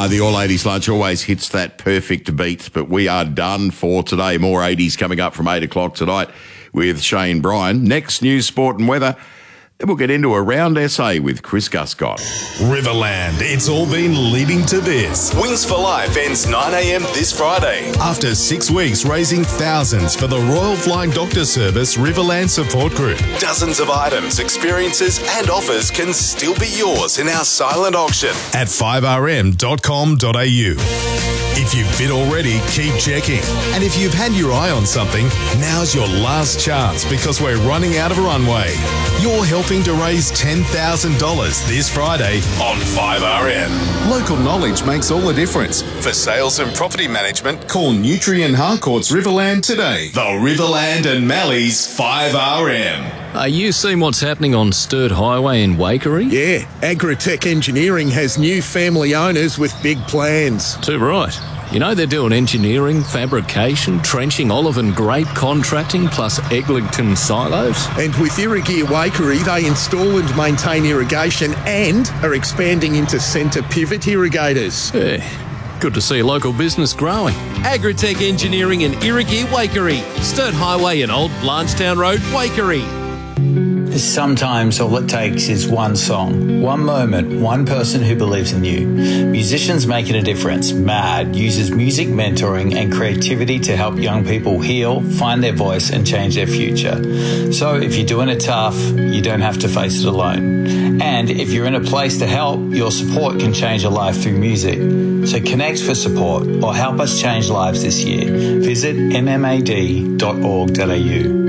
The All 80s Lunch always hits that perfect beat, but we are done for today. More 80s coming up from 8 o'clock tonight with Shane Bryan. Next, news, sport and weather. Then we'll get into a round essay with Chris Guscott. Riverland, it's all been leading to this. Wings for Life ends 9 a.m. this Friday. After 6 weeks raising thousands for the Royal Flying Doctor Service Riverland Support Group. Dozens of items, experiences and offers can still be yours in our silent auction at 5rm.com.au. If you've bid already, keep checking. And if you've had your eye on something, now's your last chance because we're running out of runway. You're helping to raise $10,000 this Friday on 5RM. Local knowledge makes all the difference. For sales and property management, call Nutrien Harcourt's Riverland today. The Riverland and Mallee's 5RM. Are you seeing what's happening on Sturt Highway in Waikerie? Yeah, Agritech Engineering has new family owners with big plans. Too right. You know they're doing engineering, fabrication, trenching, olive and grape contracting, plus Eglinton silos. And with Irrigear Waikerie, they install and maintain irrigation and are expanding into centre pivot irrigators. Yeah. Good to see a local business growing. Agritech Engineering in Irrigear Waikerie, Sturt Highway and Old Blanchetown Road, Waikerie. Sometimes all it takes is one song, one moment, one person who believes in you. Musicians Making a Difference, MAD, uses music mentoring and creativity to help young people heal, find their voice and change their future. So if you're doing it tough, you don't have to face it alone. And if you're in a place to help, your support can change a life through music. So connect for support or help us change lives this year. Visit mmad.org.au.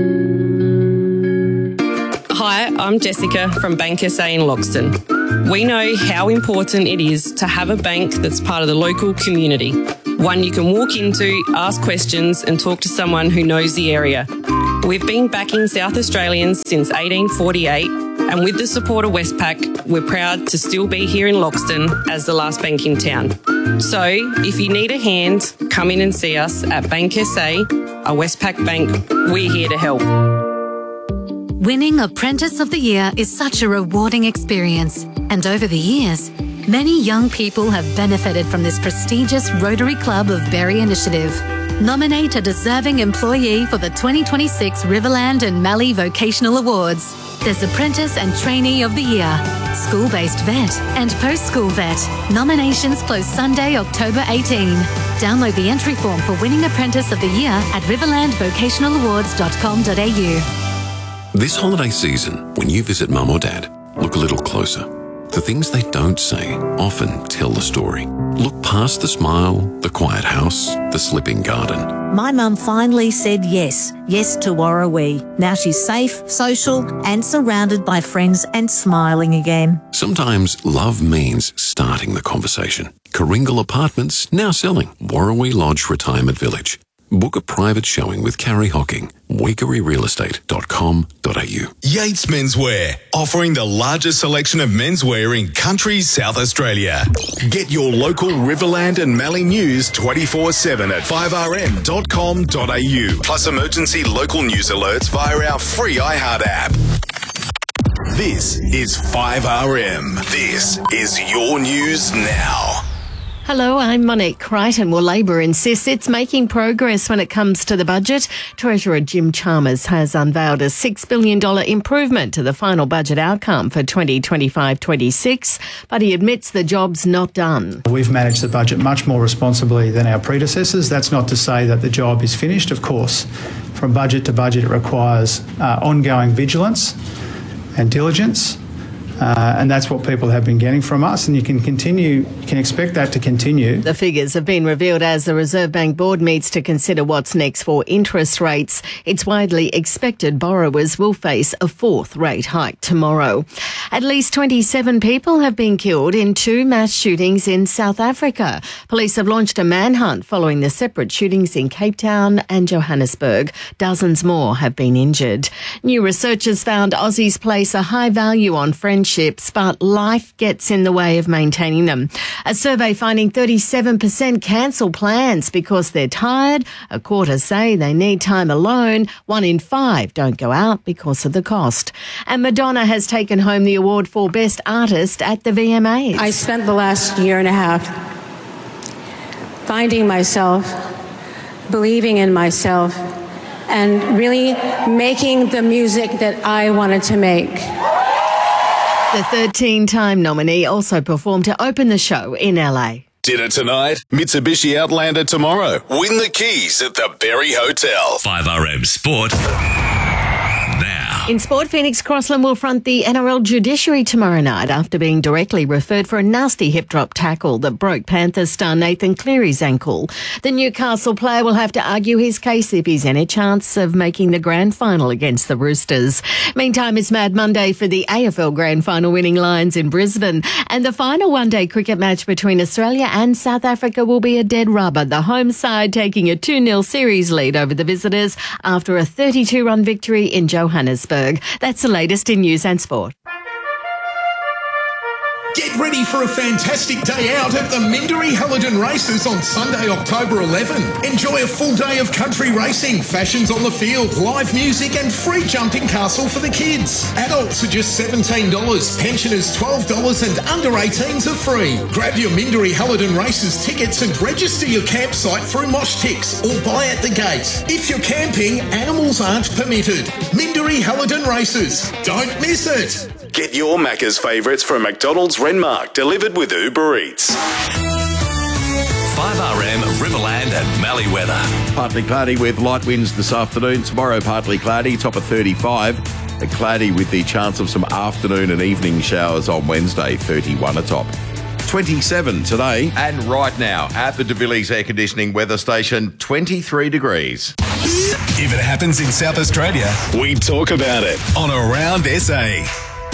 Hi, I'm Jessica from Bank SA in Loxton. We know how important it is to have a bank that's part of the local community, one you can walk into, ask questions and talk to someone who knows the area. We've been backing South Australians since 1848 and with the support of Westpac, we're proud to still be here in Loxton as the last bank in town. So if you need a hand, come in and see us at Bank SA, a Westpac bank. We're here to help. Winning Apprentice of the Year is such a rewarding experience, and over the years, many young people have benefited from this prestigious Rotary Club of Berry initiative. Nominate a deserving employee for the 2026 Riverland and Mallee Vocational Awards. There's Apprentice and Trainee of the Year, School-Based Vet and Post-School Vet. Nominations close Sunday, October 18. Download the entry form for Winning Apprentice of the Year at riverlandvocationalawards.com.au. This holiday season, when you visit mum or dad, look a little closer. The things they don't say often tell the story. Look past the smile, the quiet house, the slipping garden. My mum finally said yes to Warrawee. Now she's safe, social and surrounded by friends and smiling again. Sometimes love means starting the conversation. Karingal Apartments now selling Warrawee Lodge Retirement Village. Book a private showing with Carrie Hocking, waikererealestate.com.au. Yates Menswear, offering the largest selection of menswear in country South Australia. Get your local Riverland and Mallee news 24/7 at 5rm.com.au. Plus emergency local news alerts via our free iHeart app. This is 5RM. This is your news now. Hello, I'm Monique Crichton. Well, Labor insists it's making progress when it comes to the budget. Treasurer Jim Chalmers has unveiled a $6 billion improvement to the final budget outcome for 2025-26, but he admits the job's not done. We've managed the budget much more responsibly than our predecessors. That's not to say that the job is finished, of course. From budget to budget, it requires ongoing vigilance and diligence. And that's what people have been getting from us, and you can expect that to continue. The figures have been revealed as the Reserve Bank Board meets to consider what's next for interest rates. It's widely expected borrowers will face a fourth rate hike tomorrow. At least 27 people have been killed in 2 mass shootings in South Africa. Police have launched a manhunt following the separate shootings in Cape Town and Johannesburg. Dozens more have been injured. New research has found Aussies place a high value on friendship, but life gets in the way of maintaining them. A survey finding 37% cancel plans because they're tired. A quarter say they need time alone. 1 in 5 don't go out because of the cost. And Madonna has taken home the award for Best Artist at the VMAs. I spent the last year and a half finding myself, believing in myself, and really making the music that I wanted to make. The 13-time nominee also performed to open the show in LA. Dinner tonight, Mitsubishi Outlander tomorrow. Win the keys at the Berry Hotel. 5RM Sport. Now. In sport, Phoenix Crossland will front the NRL judiciary tomorrow night after being directly referred for a nasty hip drop tackle that broke Panthers star Nathan Cleary's ankle. The Newcastle player will have to argue his case if he's any chance of making the grand final against the Roosters. Meantime, it's Mad Monday for the AFL grand final winning Lions in Brisbane, and the final one-day cricket match between Australia and South Africa will be a dead rubber, the home side taking a 2-0 series lead over the visitors after a 32-run victory in Johannesburg. That's the latest in news and sport. Get ready for a fantastic day out at the Minderee Hallidan Races on Sunday, October 11. Enjoy a full day of country racing, fashions on the field, live music and free jumping castle for the kids. Adults are just $17, pensioners $12 and under 18s are free. Grab your Minderee Hallidan Races tickets and register your campsite through Moshtix or buy at the gate. If you're camping, animals aren't permitted. Minderee Hallidan Races. Don't miss it. Get your Macca's favourites from McDonald's Renmark, delivered with Uber Eats. 5RM, Riverland and Mallee weather. Partly cloudy with light winds this afternoon. Tomorrow, partly cloudy, top of 35. Cloudy with the chance of some afternoon and evening showers on Wednesday, 31 atop. 27 today, and right now at the De Villiers Air Conditioning weather station, 23 degrees. If it happens in South Australia, we talk about it on Around SA.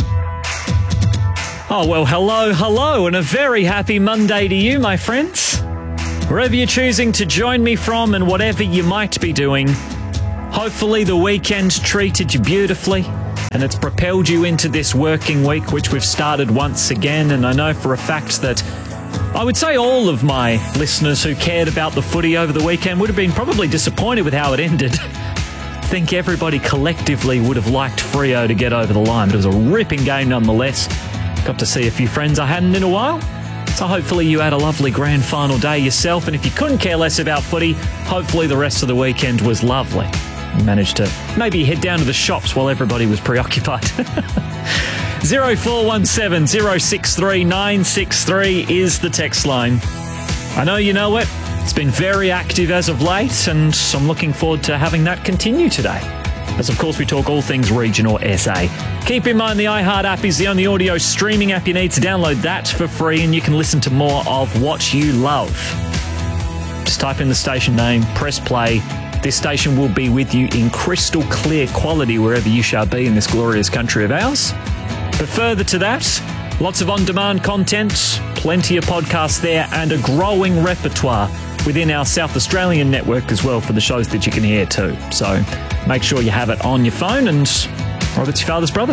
Oh, well, hello, and a very happy Monday to you, my friends. Wherever you're choosing to join me from and whatever you might be doing, hopefully the weekend treated you beautifully and it's propelled you into this working week, which we've started once again. And I know for a fact that I would say all of my listeners who cared about the footy over the weekend would have been probably disappointed with how it ended. I think everybody collectively would have liked Freo to get over the line, but it was a ripping game nonetheless. Got to see a few friends I hadn't in a while. So hopefully you had a lovely grand final day yourself. And if you couldn't care less about footy, hopefully the rest of the weekend was lovely. You managed to maybe head down to the shops while everybody was preoccupied. 0417 063 963 is the text line. I know you know it. It's been very active as of late, and I'm looking forward to having that continue today. As of course we talk all things regional SA. Keep in mind the iHeart app is the only audio streaming app you need to download that for free, and you can listen to more of what you love. Just type in the station name, press play. This station will be with you in crystal clear quality wherever you shall be in this glorious country of ours. But further to that, lots of on-demand content, plenty of podcasts there, and a growing repertoire within our South Australian network as well for the shows that you can hear too. So make sure you have it on your phone, or if it's your father's brother.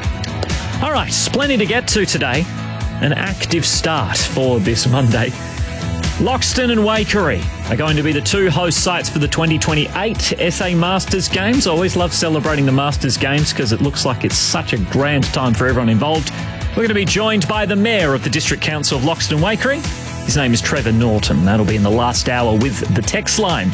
All right, plenty to get to today. An active start for this Monday. Loxton and Waikerie are going to be the two host sites for the 2028 SA Masters Games. I always love celebrating the Masters Games because it looks like it's such a grand time for everyone involved. We're going to be joined by the Mayor of the District Council of Loxton and Waikerie. His name is Trevor Norton. That'll be in the last hour with the text line.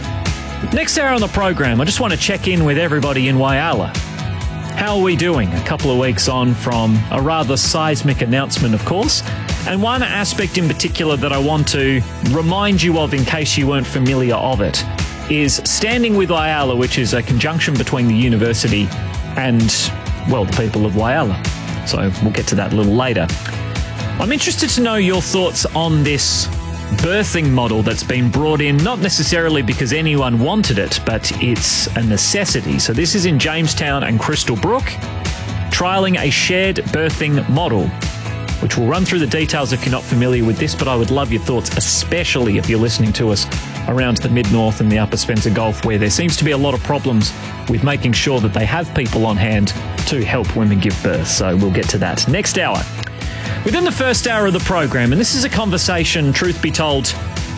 Next hour on the program, I just want to check in with everybody in Whyalla. How are we doing? A couple of weeks on from a rather seismic announcement, of course. And one aspect in particular that I want to remind you of in case you weren't familiar of it is Standing with Whyalla, which is a conjunction between the university and, well, the people of Whyalla. So we'll get to that a little later. I'm interested to know your thoughts on this birthing model that's been brought in, not necessarily because anyone wanted it, but it's a necessity. So this is in Jamestown and Crystal Brook, trialling a shared birthing model, which we'll run through the details if you're not familiar with this, but I would love your thoughts, especially if you're listening to us around the Mid-North and the Upper Spencer Gulf, where there seems to be a lot of problems with making sure that they have people on hand to help women give birth. So we'll get to that next hour. Within the first hour of the program, and this is a conversation, truth be told,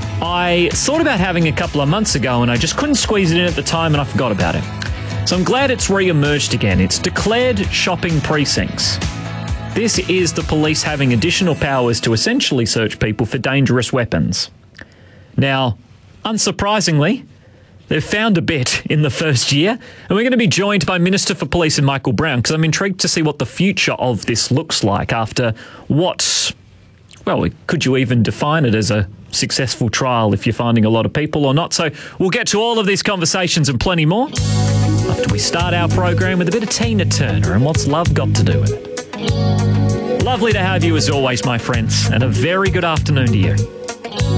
I thought about having a couple of months ago and I just couldn't squeeze it in at the time and I forgot about it. So I'm glad it's re-emerged again. It's declared shopping precincts. This is the police having additional powers to essentially search people for dangerous weapons. Now, unsurprisingly, they've found a bit in the first year, and we're going to be joined by Minister for Police and Michael Brown, because I'm intrigued to see what the future of this looks like after what, well, could you even define it as a successful trial if you're finding a lot of people or not? So we'll get to all of these conversations and plenty more after we start our program with a bit of Tina Turner and what's love got to do with it. Lovely to have you as always, my friends, and a very good afternoon to you.